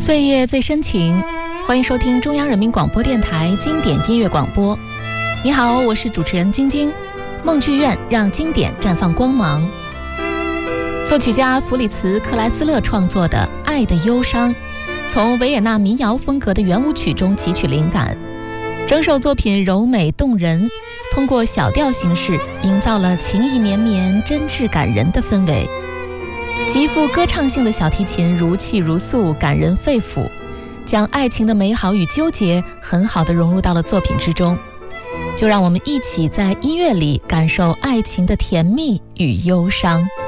岁月最深情，欢迎收听中央人民广播电台经典音乐广播。你好，我是主持人晶晶。梦剧院让经典绽放光芒。作曲家弗里茨·克莱斯勒创作的《爱的忧伤》，从维也纳民谣风格的圆舞曲中汲取灵感。整首作品柔美动人，通过小调形式营造了情意绵绵、真挚感人的氛围。极富歌唱性的小提琴如泣如诉，感人肺腑，将爱情的美好与纠结很好地融入到了作品之中。就让我们一起在音乐里感受爱情的甜蜜与忧伤。